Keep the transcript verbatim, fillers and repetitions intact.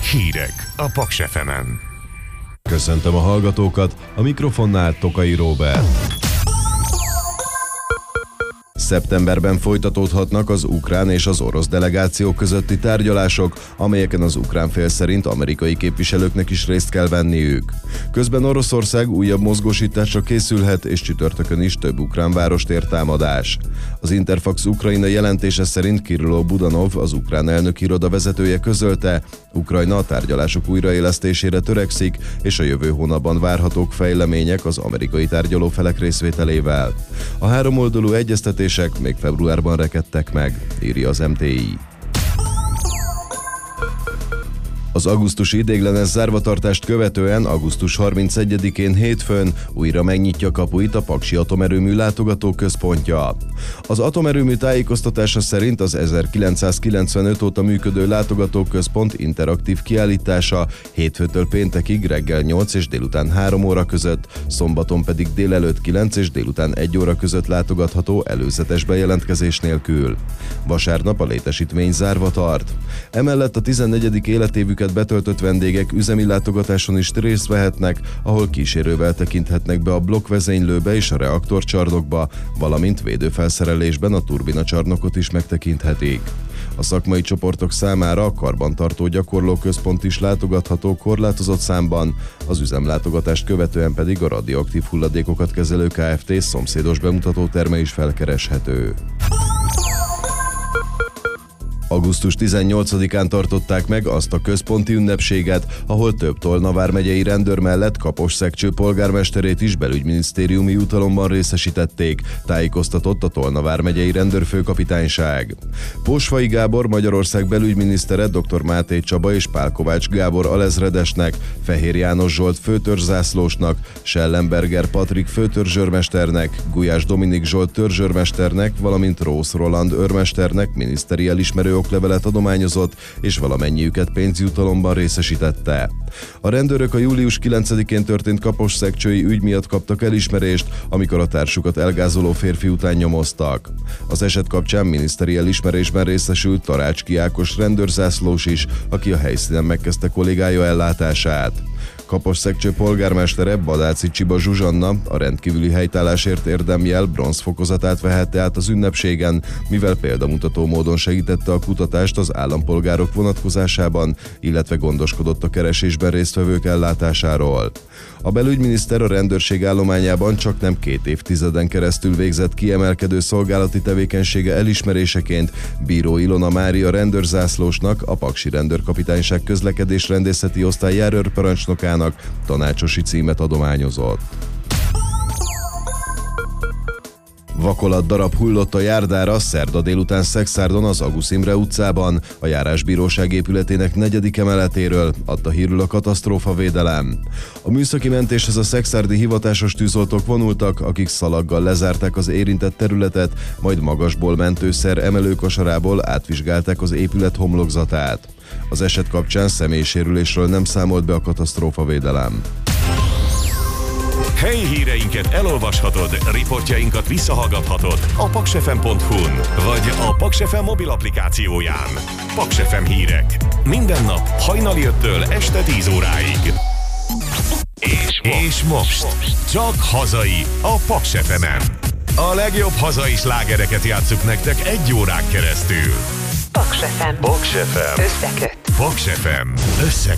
Hírek a Paks ef emen. Köszöntöm a hallgatókat, a mikrofonnál Tokai Róbert. Szeptemberben folytatódhatnak az ukrán és az orosz delegációk közötti tárgyalások, amelyeken az ukrán fél szerint amerikai képviselőknek is részt kell venniük. Közben Oroszország újabb mozgósításra készülhet, és csütörtökön is több ukrán várost ér támadás. Az Interfax Ukrajna jelentése szerint Kirilló Budanov, az ukrán elnök iroda vezetője közölte, Ukrajna a tárgyalások újraélesztésére törekszik, és a jövő hónapban várhatók fejlemények az amerikai tárgyalófelek részvételével. A háromoldalú egyeztetések még februárban rekedtek meg, írja az em té i. Az augusztusi ideiglenes zárvatartást követően augusztus harmincegyedikén hétfőn újra megnyitja kapuit a Paksi Atomerőmű látogatóközpontja. Az atomerőmű tájékoztatása szerint az ezerkilencszázkilencvenöt óta működő látogatóközpont interaktív kiállítása hétfőtől péntekig reggel nyolc és délután három óra között, szombaton pedig délelőtt kilenc és délután egy óra között látogatható előzetes bejelentkezés nélkül. Vasárnap a létesítmény zárva tart. Emellett a tizennegyedik életévüket betöltött vendégek üzemi látogatáson is részt vehetnek, ahol kísérővel tekinthetnek be a blokkvezénylőbe és a reaktorcsarnokba, valamint védőfelszerelésben a turbinacsarnokot is megtekinthetik. A szakmai csoportok számára a karbantartó gyakorlóközpont is látogatható korlátozott számban, az üzemlátogatást követően pedig a radioaktív hulladékokat kezelő Kft. Szomszédos bemutatóterme is felkereshető. augusztus tizennyolcadikán tartották meg azt a központi ünnepséget, ahol több Tolna vármegyei rendőr mellett Kaposszegcső polgármesterét is belügyminisztériumi jutalomban részesítették, tájékoztatott a Tolna vármegyei rendőrfőkapitányság. Pósfai Gábor Magyarország belügyminisztere dr. Máté Csaba és Pál Kovács Gábor alezredesnek, Fehér János Zsolt főtörzszászlósnak, Schellenberger Patrik főtörzsőrmesternek, Gulyás Dominik Zsolt törzsőrmesternek, valamint Rósz Roland őrmesternek miniszteri elismerő oklevelet adományozott, és valamennyiüket pénzjutalomban részesítette. A rendőrök a július kilencedikén történt kaposszegcsői ügy miatt kaptak elismerést, amikor a társukat elgázoló férfi után nyomoztak. Az eset kapcsán miniszteri elismerésben részesült Tarácski Ákos rendőrzászlós is, aki a helyszínen megkezdte kollégája ellátását. Kaposszegcső polgármestere Badáci Csiba Zsuzsanna a rendkívüli helytállásért érdemjel bronzfokozatát vehette át az ünnepségen, mivel példamutató módon segítette a kutatást az állampolgárok vonatkozásában, illetve gondoskodott a keresésben résztvevők ellátásáról. A belügyminiszter a rendőrség állományában csak nem két évtizeden keresztül végzett kiemelkedő szolgálati tevékenysége elismeréseként Bíró Ilona Mária rendőrzászlósnak, a Paksi Rendőrkapitányság közlekedésrendészeti osztály járőrparancsnokának tanácsosi címet adományozott. Vakolat darab hullott a járdára szerda délután Szekszárdon az Agusz Imre utcában, a járásbíróság épületének negyedik emeletéről, adta hírül a katasztrófavédelem. A műszaki mentéshez a szekszárdi hivatásos tűzoltók vonultak, akik szalaggal lezárták az érintett területet, majd magasból mentőszer emelőkosarából átvizsgálták az épület homlokzatát. Az eset kapcsán személysérülésről nem számolt be a katasztrófavédelem. Helyi híreinket elolvashatod, riportjainkat visszahallgathatod a paks ef em pont hu-n vagy a Paks ef em mobil applikációján. Paks ef em hírek. Minden nap hajnali öttől este tíz óráig. És most, és most csak hazai a Paks ef emen. A legjobb hazai slágereket játsszuk nektek egy órán keresztül. Paks ef em. Paks ef em. Összeköt. Paks ef em. Összeköt.